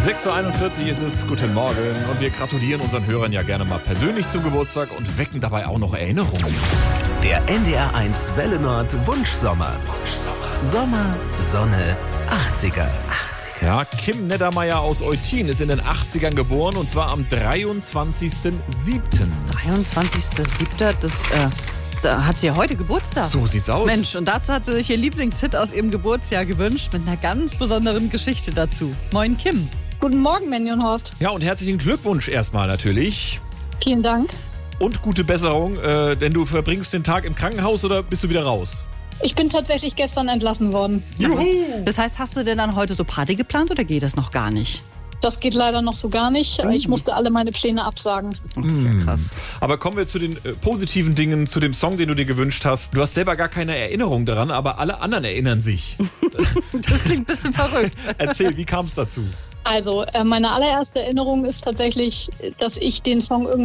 6.41 Uhr ist es. Guten Morgen. Und wir gratulieren unseren Hörern ja gerne mal persönlich zum Geburtstag und wecken dabei auch noch Erinnerungen. Der NDR1 Welle Nord Wunschsommer. Sommer, Sonne, 80er. Ja, Kim Neddermeier aus Eutin ist in den 80ern geboren und zwar am 23.07. 23.07. Da hat sie ja heute Geburtstag. So sieht's aus. Mensch, und dazu hat sie sich ihr Lieblingshit aus ihrem Geburtsjahr gewünscht mit einer ganz besonderen Geschichte dazu. Moin Kim. Guten Morgen, Mandy und Horst. Ja, und herzlichen Glückwunsch erstmal natürlich. Vielen Dank. Und gute Besserung, denn du verbringst den Tag im Krankenhaus oder bist du wieder raus? Ich bin tatsächlich gestern entlassen worden. Juhu! Das heißt, hast du denn dann heute so Party geplant oder geht das noch gar nicht? Das geht leider noch so gar nicht. Ich musste alle meine Pläne absagen. Oh, das ist ja krass. Aber kommen wir zu den positiven Dingen, zu dem Song, den du dir gewünscht hast. Du hast selber gar keine Erinnerung daran, aber alle anderen erinnern sich. Das klingt ein bisschen verrückt. Erzähl, wie kam es dazu? Also, meine allererste Erinnerung ist tatsächlich, dass ich den Song irgendwann